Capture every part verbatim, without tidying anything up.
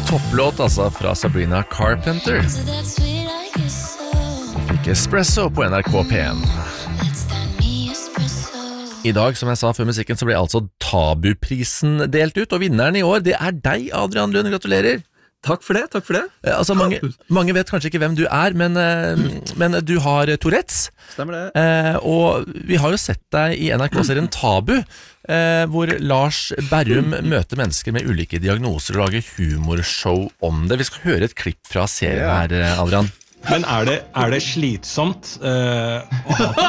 topplåt altså fra Sabrina Carpenter. Vi fikk Espresso på N R K P en. I dag, som jeg sa før musikken, så ble altså Tabuprisen delt ut, og vinneren i år, det er deg, Adrian Lund. Gratulerer. Takk for det, takk for det. Altså, mange, mange vet kanskje ikke hvem du er, men, men du har Tourettes. Stemmer det. Eh, og vi har jo sett deg i N R K-serien Tabu, eh, hvor Lars Berrum møter mennesker med ulike diagnoser og lager humorshow om det. Vi skal høre et klipp fra serien her, Adrian. Men er det, er det slitsomt uh, å ha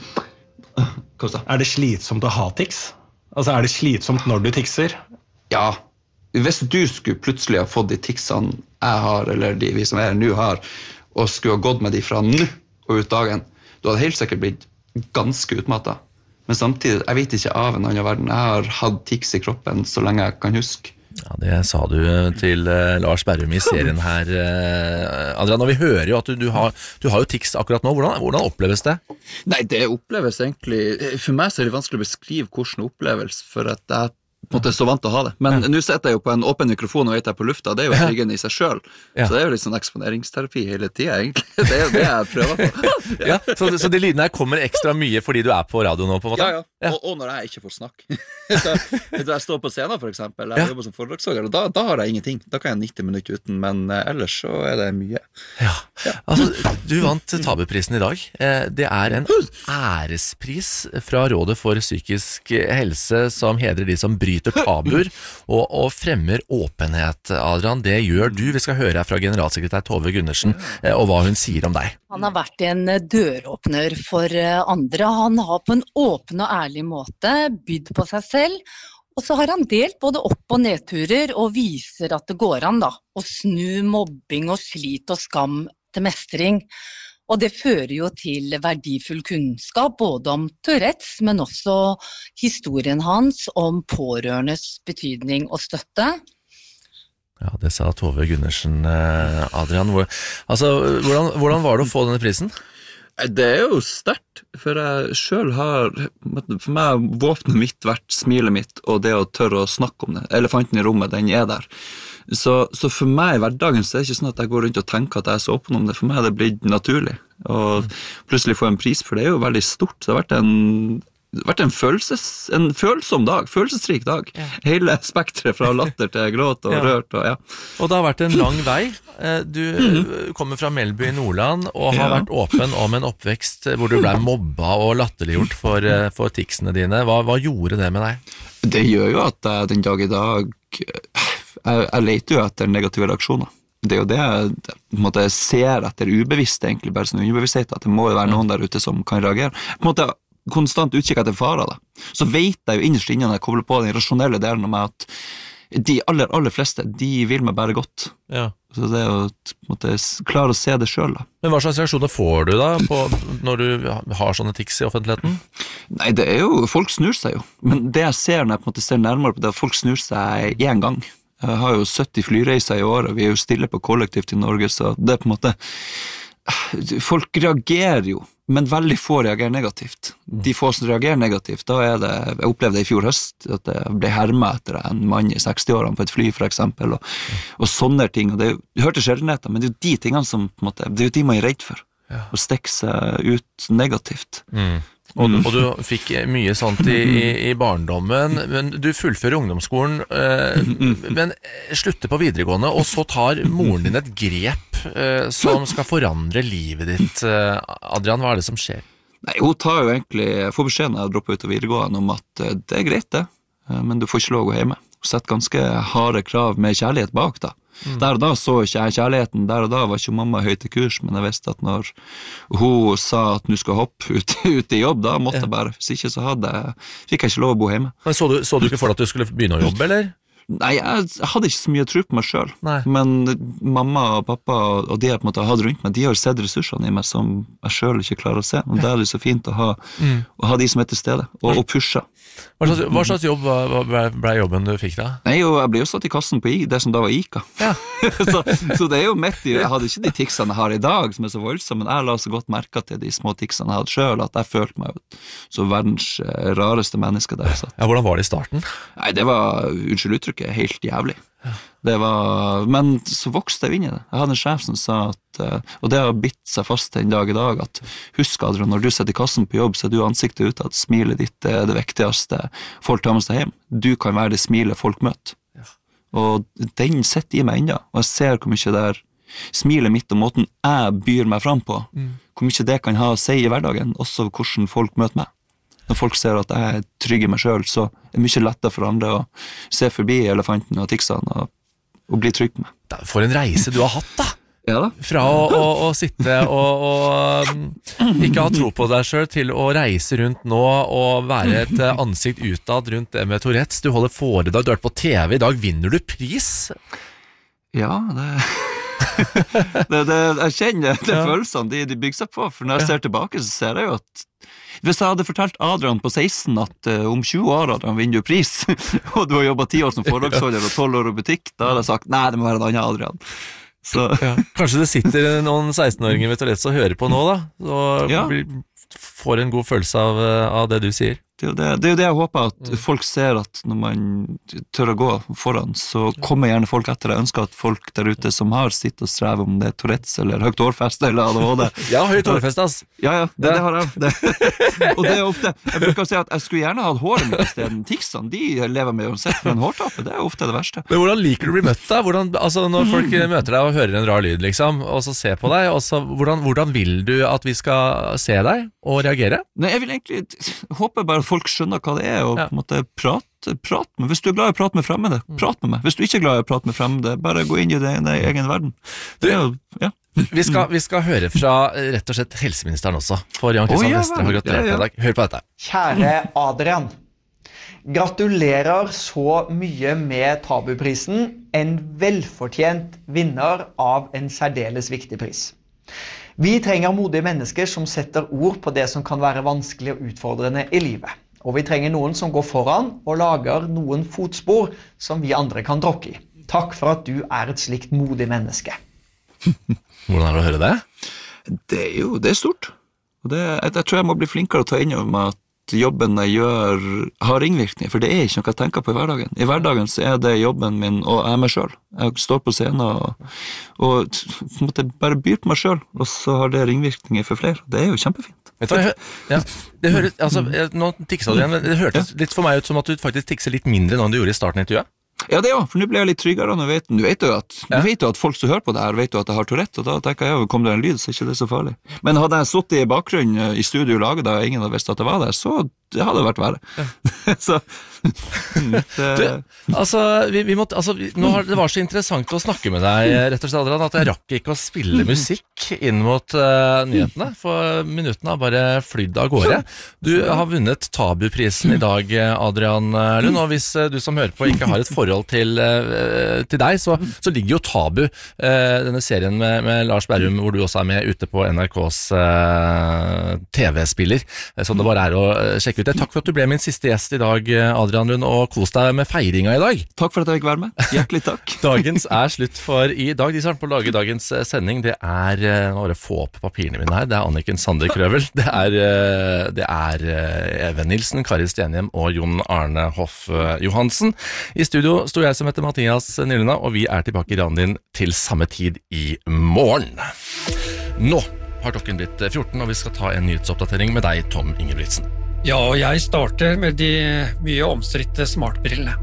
tics? Er det slitsomt å ha tics? Altså, er det slitsomt når du tikser? Ja. Hvis du skulle plutselig ha fått de ticsene jeg har, eller de vi som er nå har, og skulle ha gått med de fra nå og ut dagen, du hadde helt sikkert blitt ganske utmattet. Men samtidig, jeg vet ikke av en annen verden. Jeg har hatt tics i kroppen så lenge jeg kan huske. Ja, det sa du til uh, Lars Berrum i serien her, uh, Adrian, og vi hører jo at du, du, har, du har jo tics akkurat nå. Hvordan, hvordan oppleves det? Nei, det oppleves egentlig, for meg så er det vanskelig å beskrive hvordan oppleves, for at jeg på en måte er så vant til å ha det. Men ja. Nå sitter jeg jo på en åpen mikrofon og vet jeg på lufta, det er jo egen i seg selv. Ja. Så det er jo litt sånn eksponeringsterapi hele tiden, egentlig. Det er jo det jeg prøver på. Ja. Ja, så, så de lydene her kommer ekstra mye fordi du er på radio nå, på en måte? Ja, ja. Ja. Og, og når jeg ikke får snakke. så, så jeg står på scenen, for eksempel, jeg ja. jobber som foredragsholder, og da, da har jeg ingenting. Da kan jeg nitti minutter uten, men uh, ellers så er det mye. Ja, ja. Altså, du vant Tabuprisen i dag. Eh, det er en ærespris fra Rådet for psykisk helse som hedrer de som bryter tabuer og, og fremmer åpenhet, Adrian. Det gjør du. Vi skal høre her fra generalsekretær Tove Gundersen eh, og hva hun sier om deg. Han har vært en døråpner for andre. Han har på en åpen og ærlig måte bydd på seg selv, og så har han delt både opp- og nedturer og viser at det går an da, å snu mobbing og slit og skam til mestring. Og det fører jo til verdifull kunnskap både om Tourettes, men også historien hans om pårørendes betydning og støtte. Ja, det sa Tove Gundersen, Adrian. Hvor, altså, hvordan, hvordan var det å få denne prisen? Det er jo sterkt, for jeg selv har, for meg har våpenet mitt vært smilet mitt, og det å tørre å snakke om det. Elefanten i rommet, den er der. Så, så for meg i hverdagen så er det ikke sånn at jeg går rundt og tenker at jeg er så åpen om det. For meg er det blitt naturlig. Og plutselig få en pris, for det er jo veldig stort. Det har vært en, det har vært en, følelses, en følsom dag, følelsesrik dag. Ja. Hele spektret fra latter til gråt og ja. rørt. Og, ja. og det har vært en lang vei. Du mm-hmm. kommer fra Melby i Nordland og har ja. vært åpen om en oppvekst hvor du ble mobba og latterliggjort for, for ticsene dine. Hva, hva gjorde det med deg? Det gjør jo at jeg den dag i dag... Jeg, jeg leter jo etter negative reaksjoner. Det er jo det jeg, på en måte, ser etter ubevisst, egentlig, bare sånn ubevissthet, at det må jo være noen der ute som kan reagere. På en måte, konstant utkikk etter farer da. Så vet jeg jo innerst inne når jeg kobler på den rasjonelle delen av meg, at de aller, aller fleste, de vil meg bare godt. Ja. Så det er jo, på en måte, klare å se det selv da. Men hva slags reaksjoner får du da, på, når du har sånne tics i offentligheten? Nei, det er jo, folk snur seg jo. Men det jeg ser når jeg på en måte ser nærmere på det, at folk snur seg en gang. Jeg har jo sytti flyreiser i år, og vi er jo stille på kollektivt i Norge, så det er på en måte... Folk reagerer jo, men veldig få reagerer negativt. De få som reagerer negativt, da er det... Jeg opplevde det i fjor høst, at jeg ble hermet etter en mann i seksti-årene på et fly, for eksempel, og, og sånne ting. Og det, du hørte sjeldenheter, men det er jo de tingene som, på en måte, det er jo de man er redd for. Ja. Å stikke seg ut negativt. Mm. Og, og du fikk mye sånt i, i, i barndommen, men du fullfører ungdomsskolen, øh, men slutter på videregående, og så tar moren din et grep øh, som skal forandre livet ditt. Adrian, hva er det som skjer? Nei, hun tar jo egentlig, jeg får beskjed når jeg dropper ut av videregående om at det er greit det, men du får ikke lov å gå hjemme. Hun setter ganske harde krav med kjærlighet bak da. Mm. Der og da så ikke jeg kjærligheten, der og da var ikke mamma høyt i kurs, men jeg visste at når hun sa at nu skal hoppe ut, ut i jobb, da måtte ja. jeg bare, hvis ikke så hadde jeg, fikk jeg ikke lov å bo hjemme. Men så du, så du ikke for at du skulle begynne å jobbe, eller? Nei, jeg, jeg hadde ikke så mye tro på meg selv, Nei. men mamma og pappa og de jeg på en måte hadde rundt meg, de har sett ressursene i meg som jeg selv ikke klarer å se, og det er det så fint å ha, mm. å ha de som er til stede, og, og pushe. Hva slags, hva slags jobb ble, ble jobben du fikk da? Nei, jo, jeg ble jo satt i kassen på I, det som da var ICA. Ja. så, så det er jo midt i, jeg hadde ikke de ticsene jeg har i dag, som er så voldsomme, men jeg la så godt merket til de små ticsene jeg hadde selv, at jeg følte meg så verdens rareste menneske der jeg satt. Ja, hvordan var det i starten? Nei, det var, unnskyld uttrykket, helt jævlig. Det var, men så vokste jeg inn i det. Jeg hadde en sjef som sa at, og det har bitt seg fast en dag i dag, at husk Adrian, når du sitter i kassen på jobb, så er du ansiktet ut, at smilet ditt er det viktigste folk tar med seg hjem. Du kan være det smilet folk møter. Ja. Og den sitter i meg enda, og jeg ser hvor mye det er smilet mitt og måten jeg byr meg fram på, mm. hvor mye det kan ha å si i hverdagen, også hvordan folk møter meg. Når folk ser at jeg er trygg i meg selv, så er det mye lettere for andre å se forbi elefanten og tiksene og, og bli trygg med. For en reise du har hatt da! Ja da. Fra å, å, å sitte og, og ikke ha tro på deg selv til å reise rundt nå og være et ansikt utad rundt det med Tourettes. Du holder foredrag, du har vært på T V, i dag vinner du pris. Ja, det... det, det jeg kjenner det ja. Følelsene de, de bygger seg på, for når jeg ser tilbake så ser jeg jo at hvis jeg hadde fortalt Adrian på seksten at uh, om tjue år Adrian vinner du pris og du har jobbet ti år som foredragsholder og tolv år i butikk, da hadde jeg sagt nei, det må være en annen Adrian. Så. Ja. Kanskje det sitter noen seksten-åringer ved Tourettes og hører på nå da, og ja. blir, får en god følelse av, av det du sier. Det er, jo det, det er jo det jeg håper, at mm. folk ser at når man tør å gå foran, så kommer gjerne folk etter. Jeg ønsker at folk der ute som har sitt og strever, om det er Tourettes eller høyt hårfest eller A D H D. Ja, høyt hårfest, ass. Ja, ja, det, det har jeg. Det. Og det er ofte, jeg bruker å si at jeg skulle gjerne hatt håret mitt i stedet. Tiksene, de lever med uansett, men hårtappe, det er ofte det verste. Men hvordan liker du å bli møtt da? Hvordan, altså når folk møter deg og hører en rar lyd, liksom, og så ser på deg, og så, hvordan, hvordan vil du at vi skal se deg og reagere? Nei, jeg vil egentlig, håper bare folk skjønner hva det er, og ja. på en måte prate, prate med. Hvis du er glad i å prate med fremmede, prat med meg. Hvis du ikke er glad i å prate med fremmede, bare gå inn i din egen verden. Det er jo, ja. Vi skal, vi skal høre fra rett og slett helseministeren også, for Jan Christian Vestre oh, ja, har gratulert ja, ja. deg. Hør på dette. Kjære Adrian, gratulerer så mye med Tabuprisen, en velfortjent vinner av en særdeles viktig pris. Vi trenger modige mennesker som setter ord på det som kan være vanskelig og utfordrende i livet. Og vi trenger noen som går foran og lager noen fotspor som vi andre kan tråkke i. Takk for at du er et slikt modig menneske. Hvordan er det å høre det? Det er jo, det er stort. Og det, jeg, jeg tror jeg må bli flinkere å ta inn over meg at jobben jeg gjør har ringvirkning, for det er ikke noe jeg tenker på i hverdagen. I hverdagen så er det jobben min, og jeg er meg selv. Jeg står på scenen og, og på en måte bare byr på meg selv, og så har det ringvirkninger for flere. Det er jo kjempefint. Vet du hva, ja, det høres, altså, nå tiksa du igjen, men det hørtes litt for meg ut som at du faktisk tikser litt mindre nå enn du gjorde i starten av intervjuet. Ja, det er jo, for nå ble jeg litt tryggere, og vet, du, vet jo at, ja. du vet jo at folk som hører på det her, vet jo at jeg har Tourette, og da tenker jeg jo, kom det en lyd, så er ikke det så farlig. Men hadde jeg sittet i bakgrunnen i studio og laget da ingen hadde visst at det var der, så det hadde vært verre. Ja. så... det... Du, altså, vi, vi måtte, altså vi, nå har, det var så interessant å snakke med deg, rett og slett, Adrian, at jeg rakk ikke å spille musikk inn mot uh, nyhetene, for minuttene har bare flydd av gårde. Du har vunnet Tabuprisen i dag, Adrian Lund, og hvis uh, du som hører på ikke har et forhold til, uh, til deg, så, så ligger jo Tabu, uh, denne serien med, med Lars Berrum, hvor du også er med ute på N R K's uh, T V-spiller, uh, som det bare er å uh, sjekke ut det. Takk for at du ble min siste gjest i dag, Adrian Lund, og kos deg med feiringa i dag. Takk for at jeg fikk være med. Hjertelig takk. Dagens er slutt for i dag. De som er på å lage dagens sending, det er, nå bare få opp papirene mine her, det er Anniken Sander Krøvel, det er, det er Even Nilsen, Kari Stenhjem og Jon Arne Hoff Johansen. I studio sto jeg som heter Mathias Nylunda, og vi er tilbake i radioen din til samme tid i morgen. Nå har klokken blitt fjorten, og vi skal ta en nyhetsoppdatering med deg, Tom Ingebrigtsen. Ja, og jeg starter med de mye omstridte smartbrillene.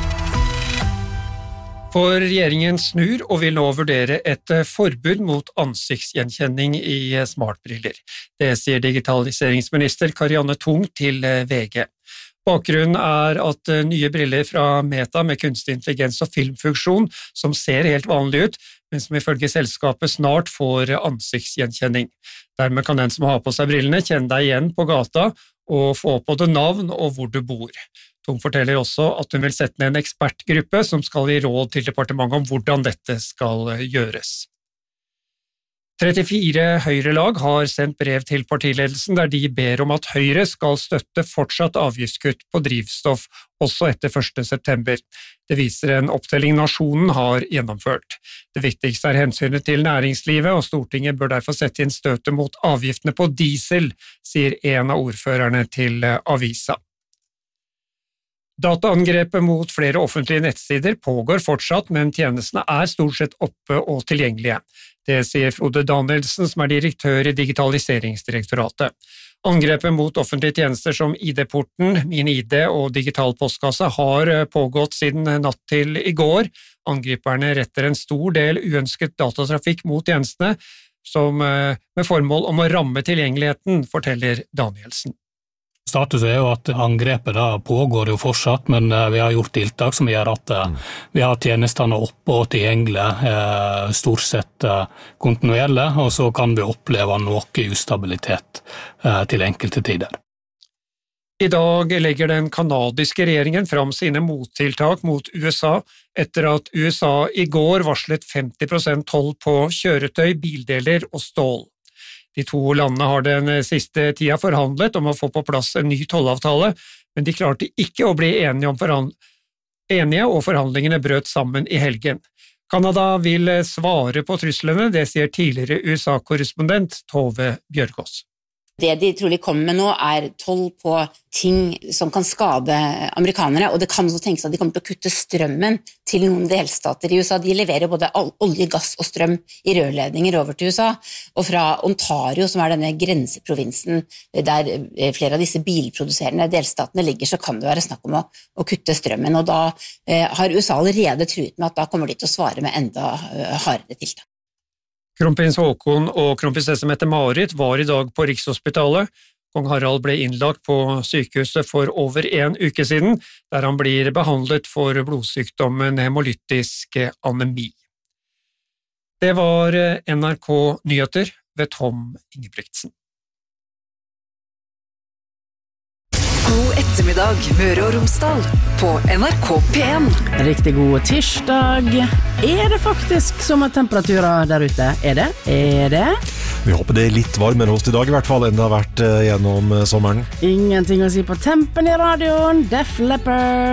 For regjeringen snur og vil nå vurdere et forbud mot ansiktsgjenkjenning i smartbriller. Det sier digitaliseringsminister Karianne Tung til V G. Bakgrunnen er at nye briller fra Meta med kunstig intelligens og filmfunksjon, som ser helt vanlig ut, men som ifølge selskapet snart får ansiktsgjenkjenning. Dermed kan den som har på seg brillene kjenne deg igjen på gata, og få opp både navn og hvor du bor. Tung forteller også at hun vil sette ned en ekspertgruppe som skal gi råd til departementet om hvordan dette skal gjøres. trettifire Høyre-lag har sendt brev til partiledelsen der de ber om at Høyre skal støtte fortsatt avgiftskutt på drivstoff også etter første september. Det viser en opptelling nasjonen har gjennomført. Det viktigste er hensynet til næringslivet, og Stortinget bør derfor sette inn støtet mot avgiftene på diesel, sier en av ordførerne til avisa. Dataangrepet mot flere offentlige nettsider pågår fortsatt, men tjenestene er stort sett oppe og tilgjengelige. Det sier Frode Danielsen, som er direktør i Digitaliseringsdirektoratet. Angrepet mot offentlige tjenester som I D-porten, Min I D og Digital postkasse har pågått siden natt til I går. Angriperne retter en stor del uønsket datatrafikk mot tjenestene, som med formål om å ramme tilgjengeligheten, forteller Danielsen. Status er jo at angrepet da pågår jo fortsatt, men vi har gjort tiltak som gjør at vi har tjenestene oppe og tilgjengelige, stort sett kontinuerlig, og så kan vi oppleve noe ustabilitet til enkelte tider. I dag legger den kanadiske regjeringen fram sine mottiltak mot USA etter at USA I går varslet femti prosent toll på kjøretøy, bildeler og stål. De to landene har den siste tida forhandlet om å få på plass en ny tollavtale, men de klarte ikke å bli enige, om forhand... enige og forhandlingene brøt sammen I helgen. Kanada vil svare på truslene, det sier tidligere USA-korrespondent Tove Bjørgaas. Det de trolig kommer med nå er toll på ting som kan skade amerikanere, og det kan også tenkes at de kommer til å kutte strømmen til noen delstater I USA. De leverer både olje, gass og strøm I rørledninger over til USA, og fra Ontario, som er denne grenseprovinsen der flere av disse bilproduserende delstatene ligger, så kan det være snakk om å, å kutte strømmen, og da eh, har USA allerede truet med at da kommer de til å svare med enda eh, hardere tiltak. Kronprins Haakon og kronprinsesse Mette-Marit var I dag på Rikshospitalet. Kong Harald ble innlagt på sykehuset for over en uke siden, der han blir behandlet for blodsykdommen hemolytisk anemi. Det var N R K Nyheter ved Tom Ingebrigtsen. God ettermiddag, Møre og Romsdal, på N R K P en. Riktig god tirsdag. Er det faktisk sommertemperaturer der ute? Er det? Er det? Vi håper det er litt varmere hos I dag I hvert fall enn det har vært gjennom sommeren. Ingenting å si på tempen I radioen. Def Leppard.